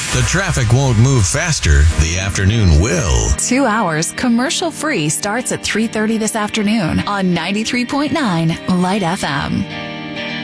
The traffic won't move faster. The afternoon will. 2 hours commercial free starts at 3:30 this afternoon on 93.9 Light FM.